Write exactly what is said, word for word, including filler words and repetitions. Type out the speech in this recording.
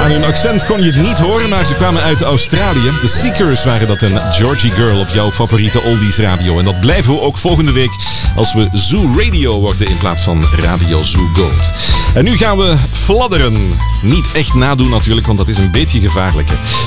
aan hun accent kon je het niet horen, maar ze kwamen uit Australië. De Seekers waren dat en Georgie Girl op jouw favoriete Oldies radio. En dat blijven we ook volgende week als we Zoo Radio worden in plaats van Radio Zoo Gold. En nu gaan we fladderen. Niet echt nadoen natuurlijk, want dat is een beetje gevaarlijk. Hè?